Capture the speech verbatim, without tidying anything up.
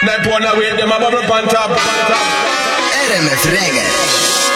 that one away, them a bubble pan top. R M F Reggae.